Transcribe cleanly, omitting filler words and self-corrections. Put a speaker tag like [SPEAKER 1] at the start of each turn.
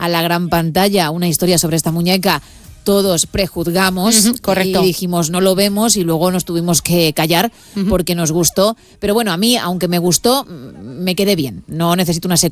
[SPEAKER 1] a la gran pantalla una historia sobre esta muñeca, todos prejuzgamos,
[SPEAKER 2] correcto.
[SPEAKER 1] Y dijimos no lo vemos y luego nos tuvimos que callar porque nos gustó. Pero bueno, a mí, aunque me gustó, me quedé bien. No necesito una secuela.